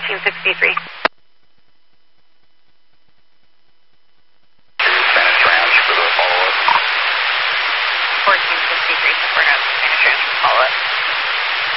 1463. Spanish Ranch for the follow-up. 1463, support up. Spanish Ranch for follow-up.